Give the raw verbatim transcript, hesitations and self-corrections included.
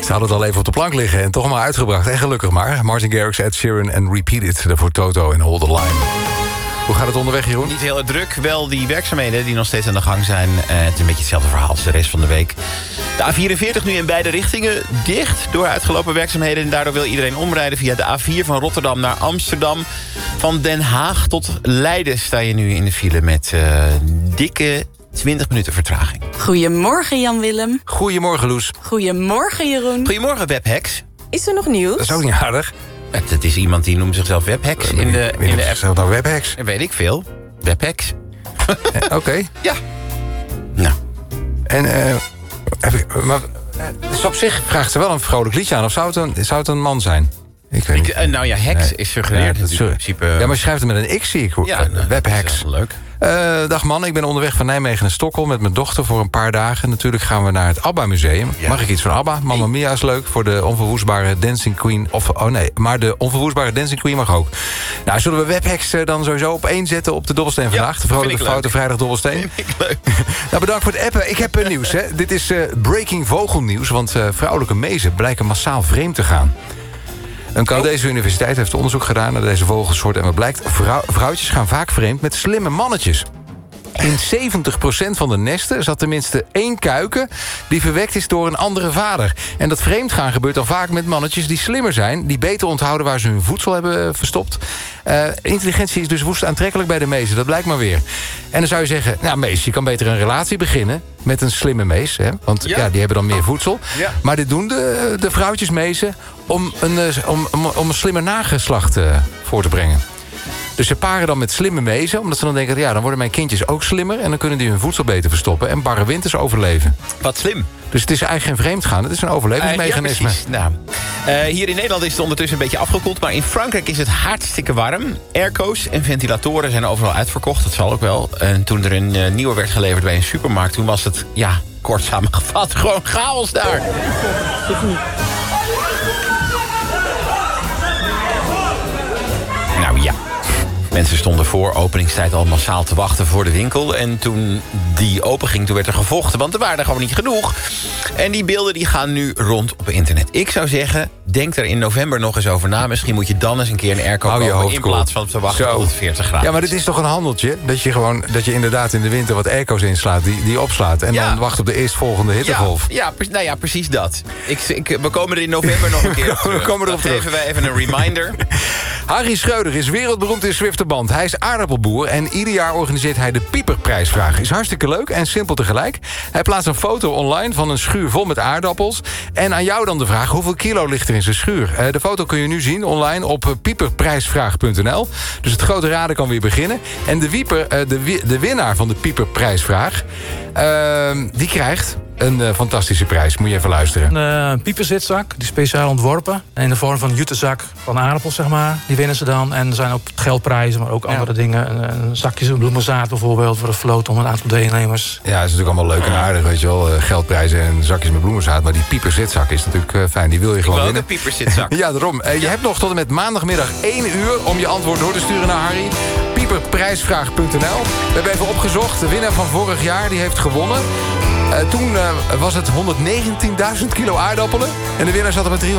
Ze hadden het al even op de plank liggen en toch maar uitgebracht. En gelukkig maar. Martin Garrix, Ed Sheeran en Repeat It. Daarvoor Toto en Hold the Line. Hoe gaat het onderweg, Jeroen? Niet heel erg druk. Wel die werkzaamheden die nog steeds aan de gang zijn. Uh, het is een beetje hetzelfde verhaal als de rest van de week. De A vierenveertig nu in beide richtingen dicht door uitgelopen werkzaamheden. En daardoor wil iedereen omrijden via de A vier van Rotterdam naar Amsterdam. Van Den Haag tot Leiden sta je nu in de file met uh, dikke twintig minuten vertraging. Goedemorgen, Jan-Willem. Goedemorgen, Loes. Goedemorgen, Jeroen. Goedemorgen, webhacks. Is er nog nieuws? Dat is ook niet aardig. Het, het is iemand die noemt zichzelf webhacks in de, in de app. Zelf nou webhacks? Weet ik veel. Webhacks. eh, Oké. Okay. Ja. Nou. En, uh, heb ik, maar, dus op zich vraagt ze wel een vrolijk liedje aan. Of zou het een, zou het een man zijn? Ik weet Ik, niet. uh, nou ja, hacks Nee. is suggereerd. Ja, dat in is, principe. Ja, maar je schrijft het met een X, zie ik. Ja, nou, webhacks. leuk. Uh, dag man, ik ben onderweg van Nijmegen naar Stockholm met mijn dochter voor een paar dagen. Natuurlijk gaan we naar het ABBA Museum. Ja. Mag ik iets van ABBA? Mamma Mia is leuk voor de onverwoestbare Dancing Queen. Of, oh nee, maar de onverwoestbare Dancing Queen mag ook. Nou, zullen we webhacks uh, dan sowieso op één zetten op de dobbelsteen vandaag? Ja, de vrolijke vind ik foute leuk. vrijdag dobbelsteen. Vind ik leuk. Nou, bedankt voor het appen. Ik heb uh, nieuws. Hè. Dit is uh, breaking vogelnieuws, want uh, vrouwelijke mezen blijken massaal vreemd te gaan. Een Canadese oh. universiteit heeft onderzoek gedaan naar deze vogelsoort en wat blijkt, vrou- vrouwtjes gaan vaak vreemd met slimme mannetjes. In zeventig procent van de nesten zat tenminste één kuiken die verwekt is door een andere vader. En dat vreemdgaan gebeurt dan vaak met mannetjes die slimmer zijn, die beter onthouden waar ze hun voedsel hebben verstopt. Uh, intelligentie is dus woest aantrekkelijk bij de mezen, dat blijkt maar weer. En dan zou je zeggen, nou mees, je kan beter een relatie beginnen met een slimme mees, hè? Want ja. ja, die hebben dan meer voedsel. Ja. Maar dit doen de, de vrouwtjesmezen om een, om, om, om een slimmer nageslacht uh, voor te brengen. Dus ze paren dan met slimme mezen, omdat ze dan denken, ja, dan worden mijn kindjes ook slimmer en dan kunnen die hun voedsel beter verstoppen en barre winters overleven. Wat slim. Dus het is eigenlijk geen vreemdgaan, het is een overlevingsmechanisme. Uh, ja, nou, uh, hier in Nederland is het ondertussen een beetje afgekoeld, maar in Frankrijk is het hartstikke warm. Airco's en ventilatoren zijn overal uitverkocht, dat zal ook wel. En toen er een uh, nieuwe werd geleverd bij een supermarkt, toen was het, ja, kort samengevat, gewoon chaos daar. Nou ja. Mensen stonden voor openingstijd al massaal te wachten voor de winkel. En toen die openging, toen werd er gevochten. Want er waren er gewoon niet genoeg. En die beelden die gaan nu rond op internet. Ik zou zeggen, denk er in november nog eens over na. Misschien moet je dan eens een keer een airco kopen in plaats van te wachten tot veertig graden. Ja, maar dit is toch een handeltje? Dat je gewoon, dat je inderdaad in de winter wat airco's inslaat, die, die opslaat. En ja. dan wacht op de eerstvolgende hittegolf. Ja, ja, nou ja, precies dat. Ik, ik, we komen er in november nog een keer op terug. We komen erop dan terug. geven wij even een reminder. Harry Schreuder is wereldberoemd in Zwifterband. Hij is aardappelboer en ieder jaar organiseert hij de Pieperprijsvraag. Is hartstikke leuk en simpel tegelijk. Hij plaatst een foto online van een schuur vol met aardappels. En aan jou dan de vraag, hoeveel kilo ligt er in zijn schuur? De foto kun je nu zien online op pieperprijsvraag punt n l. Dus het grote raden kan weer beginnen. En de, wieper, de, de winnaar van de Pieperprijsvraag, uh, die krijgt een uh, fantastische prijs. Moet je even luisteren. Een uh, pieperzitzak, die speciaal ontworpen. In de vorm van een jutezak van aardappels, zeg maar. Die winnen ze dan. En er zijn ook geldprijzen, maar ook ja. andere dingen. Een, een zakje bloemenzaad bijvoorbeeld voor een vloot om een aantal deelnemers. Ja, dat is natuurlijk allemaal leuk en aardig, weet je wel. Uh, geldprijzen en zakjes met bloemenzaad. Maar die pieperzitzak is natuurlijk uh, fijn. Die wil je gewoon Ik wil winnen. ook een pieperzitzak. Ja, daarom. Uh, je ja. hebt nog tot en met maandagmiddag één uur om je antwoord door te sturen naar Harry. pieperprijsvraag punt n l. We hebben even opgezocht. De winnaar van vorig jaar die heeft gewonnen. Uh, toen uh, was het honderdnegentienduizend kilo aardappelen. En de winnaar zat er met